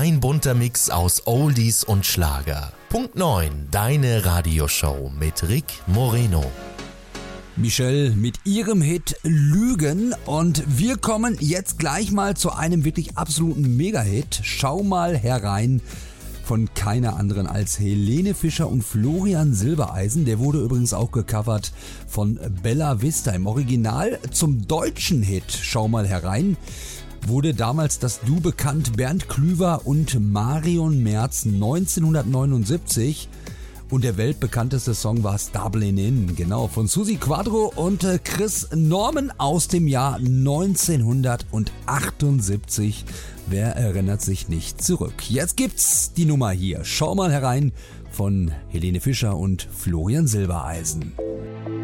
Ein bunter Mix aus Oldies und Schlager. Punkt 9, deine Radioshow mit Rick Moreno. Michelle mit ihrem Hit Lügen und wir kommen jetzt gleich mal zu einem wirklich absoluten Mega-Hit. Schau mal herein von keiner anderen als Helene Fischer und Florian Silbereisen. Der wurde übrigens auch gecovert von Bella Vista. Im Original zum deutschen Hit Schau mal herein wurde damals das Duo bekannt, Bernd Klüver und Marion Merz 1979. Und der weltbekannteste Song war Starblinin, genau, von Susi Quadro und Chris Norman aus dem Jahr 1978. Wer erinnert sich nicht zurück? Jetzt gibt's die Nummer hier. Schau mal herein von Helene Fischer und Florian Silbereisen.